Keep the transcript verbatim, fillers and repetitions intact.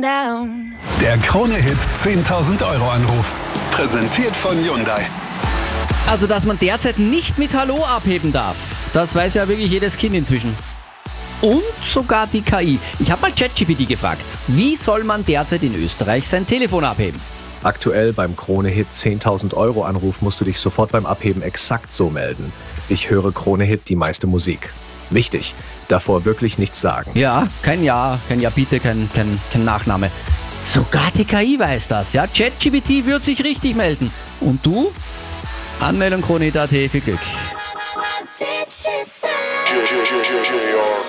going down. Der Krone-Hit zehntausend Euro Anruf. Präsentiert von Hyundai. Also, dass man derzeit nicht mit Hallo abheben darf, das weiß ja wirklich jedes Kind inzwischen. Und sogar die K I. Ich habe mal ChatGPT gefragt, wie soll man derzeit in Österreich sein Telefon abheben? Aktuell beim Krone-Hit zehntausend Euro Anruf musst du dich sofort beim Abheben exakt so melden. Ich höre Krone-Hit die meiste Musik. Wichtig, davor wirklich nichts sagen. Ja, kein Ja, kein Ja bitte, kein, kein, kein Nachname. Sogar die K I weiß das, ja. ChatGPT wird sich richtig melden. Und du? Anmeldung Krone Hit Punkt at, viel Glück. What did she say?